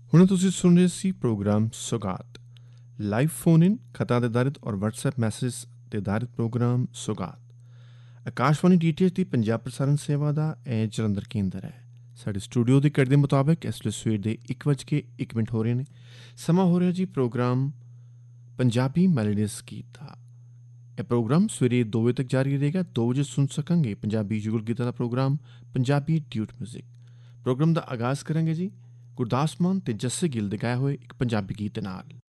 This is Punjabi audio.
ਹੁਣ ਤੁਸੀਂ ਸੁਣ ਰਹੇ ਸੀ ਪ੍ਰੋਗਰਾਮ ਸੁਗਾਤ ਲਾਈਵ ਫੋਨ ਇਨ ਖਤਾਂ ਦੇ ਆਧਾਰਿਤ ਔਰ WhatsApp ਮੈਸੇਜ ਤੇ ਆਧਾਰਿਤ ਪ੍ਰੋਗਰਾਮ ਸੁਗਾਤ ਆਕਾਸ਼ਵਾਣੀ DTH ਦੀ ਪੰਜਾਬ ਪ੍ਰਸਾਰਣ ਸੇਵਾ ਦਾ ਇਹ ਜਲੰਧਰ ਕੇਂਦਰ ਹੈ। ਸਾਡੇ ਸਟੂਡੀਓ ਦੀ ਘੜੀ ਦੇ ਮੁਤਾਬਕ ਇਸ ਵੇਲੇ ਸਵੇਰ ਦੇ 1:01 ਹੋ ਰਹੇ ਨੇ। ਸਮਾਂ ਹੋ ਰਿਹਾ ਜੀ ਪ੍ਰੋਗਰਾਮ ਪੰਜਾਬੀ ਮੈਲੋਡੀਅਸ ਗੀਤ ਦਾ। ਇਹ ਪ੍ਰੋਗਰਾਮ ਸਵੇਰੇ 2 ਵਜੇ ਤੱਕ ਜਾਰੀ ਰਹੇਗਾ। 2 ਵਜੇ ਸੁਣ ਸਕਾਂਗੇ ਪੰਜਾਬੀ ਯੁਗਲ ਗੀਤਾਂ ਦਾ programme Punjabi duet music. Programme ਦਾ ਆਗਾਜ਼ ਕਰਾਂਗੇ ਜੀ ਗੁਰਦਾਸ ਮਾਨ ਤੇ ਜੱਸੇ ਗਿੱਲ ਦੇ ਗਾਏ ਹੋਏ ਇੱਕ ਪੰਜਾਬੀ ਗੀਤ ਨਾਲ।